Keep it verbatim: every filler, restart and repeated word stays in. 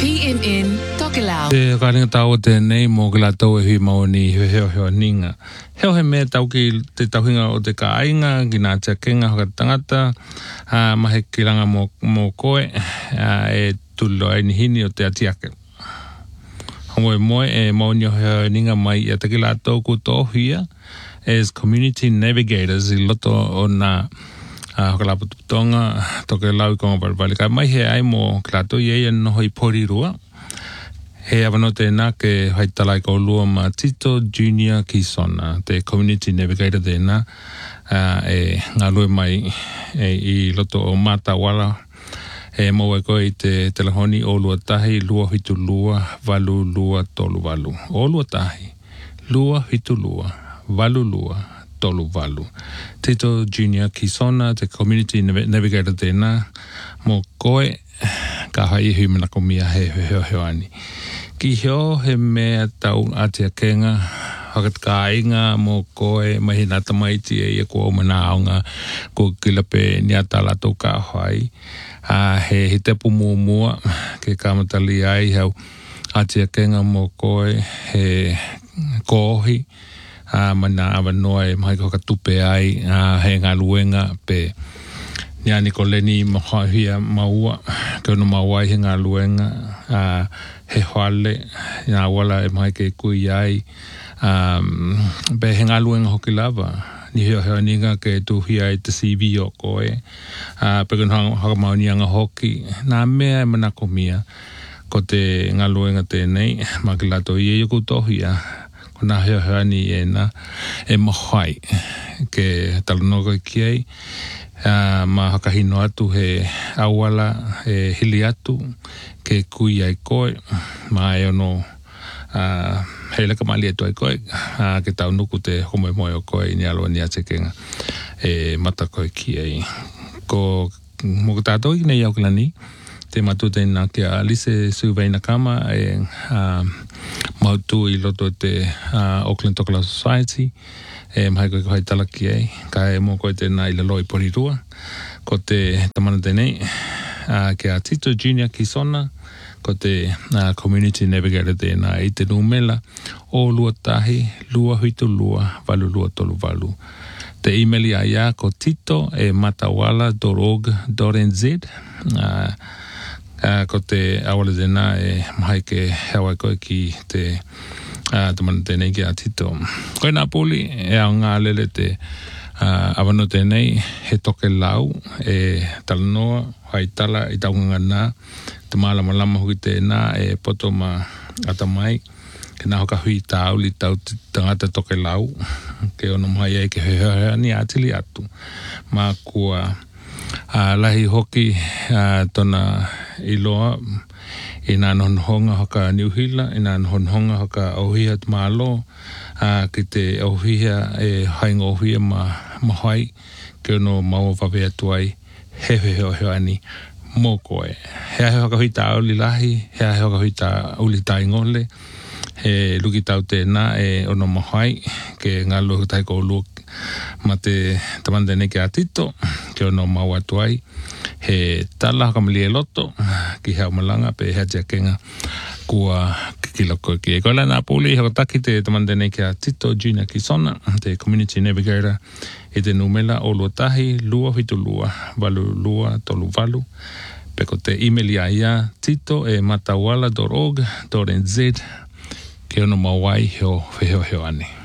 P M N Tokelau. Te kāringa tau te nei mō gila tau e hui maoni heo heo heo ninga. Heo he mea tau ki te tauhinga o te kāinga, ki nā tia kenga hoka tangata, uh, mahe ki ranga mō, mō koe, uh, e tulo ai ni hini o te atiake. Hongo e moe e maoni o heo ninga mai i a te ki la tau ku tōhia as community navigators i loto o nā Uh, hoka la putonga toke lau i konga parapali. Ka mai he ai mō klato i eia noho i porirua. He awano tēnā ke hai talai ko lua ma Tito Junior Kisona, te community navigator tēnā, uh, e ngā lue mai e, i loto o Matawala. E mau e koe i te telehoni o lua tahi, lua hitu lua, valu lua, tolu valu. O lua tahi, lua hitu lua, valu lua, tolu valu. Tito Junior Kisona, te community navigator tēnā, mō koe, ka hai hui mana komia he heo heo ani. Ki heo he mea tau atia kenga, hakat ka inga mō koe, mahi nata maiti e ia kua o mana aonga, ko kilape ni ata lato ka hai. Uh, he he tepu mua mua, ke kamatali ai hau atia kenga mō koe, he kohi, Uh, mana awa noa e mahi koka tupe ai, uh, he ngā luenga pe niani ko leni mahahia maua, ke ono maua he ngā luenga, uh, he hoale, ngā wala e mahi ke kui ai, um, pe he ngā luenga hoki lava, ni heo heo ninga ke tuhia i te C V o koe, uh, pe kano haka mauni anga hoki, nā mea e manako mia, ko te ngā luenga tēnei, makilato i e yoku tohia, nā heo heo ni e nā, e mahai, ke talanoga ki ai, uh, ma hakahino atu he awala, he hili atu, ke kui ai koe, ma e ono, uh, he leka mali atu ai koe, uh, ke tau nuku te homoe moe o koe, ni aloa ni atekenga, e mata koe ki ai. Ko moko tātou i nei au kilani, te matu te nā ke a Lise Suveina Kama e uh, mautu i loto te uh, Auckland Tokelau Society e mahi koe kohai talaki ei ka e mō koe te nā i lalo i porirua ko te tamana tenei uh, ke a Tito Junior Kisona ko te uh, community navigator te nā i te numela o lua tahi lua huitu lua valu lua tolu valu te emaili a ia ko tito e matawala dot org dot n z uh, Uh, ko te awale tēnā e mahi ke hewa koe ki te uh, tamana tēnei ki a Tito. Koe nā pūli e au ngā lele te uh, awano tēnei he toke lau e talanoa hai tala i taunga nā te mālama lama huki tēnā e poto ma atamai ke nā hoka hui tāu li tau tangata toke lau ke ono mai e ke hea ni atili atu mā kua Uh, lahi hoki uh, tona iloa i nā nonhonga hoka Niuhila, i nā nonhonga hoka Auhia Tumalo, uh, ki te Auhia e hainga Auhia ma mahai, ke ono maua whawe atu ai, he he heo heo ani mō koe. Hea he hoka hui tā uli lahi, hea he hoka hui tā uli tā ingole, he luki tau tēnā e ono mahai, ke ngā luhu tai ko luki, ma te tamanda nei ke a Tito, ke ono mau atu ai, he tala haka mali e loto, ki hea malanga, pe hea tia kenga, kua kikiloko ki e koe la nā pūli, haka taki te tamanda nei ke a Tito Junior Kisona, te community navigator, e te numela o lua tahi, lua hitu lua, valu lua, tolu valu, pe ko te emaili a ia, tito e matawala dot org dot n z, ke ono mawai heo heo heo ane.